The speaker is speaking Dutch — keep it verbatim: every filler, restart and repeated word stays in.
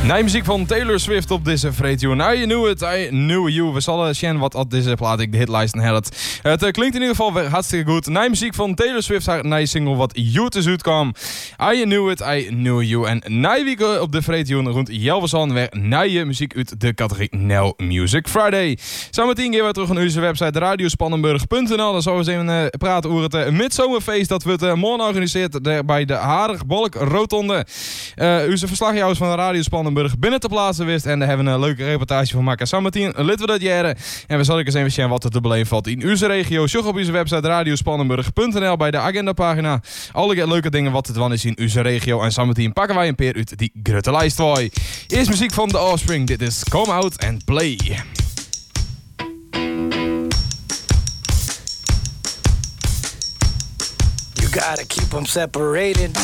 Nee, muziek van Taylor Swift op deze vreedtune. Nou, je knew it, I knew you. We zullen zien wat op deze plaat ik de hitlijsten had. Het uh, klinkt in ieder geval hartstikke goed. Nee, muziek van Taylor Swift, haar nieuwe single wat You te zoet kwam. I knew it, I knew you. En na week op de vreedtune rond Jelversan weer nieuwe muziek uit de categorie Now Music Friday. Zometeen gaan we terug naar onze website radiospannenburg punt n l. Dan zullen we eens even uh, praten over het uh, midzomerfeest dat we het uh, morgen organiseert daar bij de Haringbalk Rotonde. Uh, onze verslagjouwers van de Radio Spannenburg binnen te plaatsen wist. En daar hebben we een leuke reportage van maken. Zometeen litten we dat jaren. En we zullen eens even zien wat er te beleven valt in onze regio. Zoek op onze website radiospannenburg punt n l bij de agendapagina. Alle leuke dingen wat het dan is in onze regio. En zometeen pakken wij een peer uit die grote lijst voor. Eerst muziek van The Offspring. Dit is Come Out and Play. You gotta keep them separated.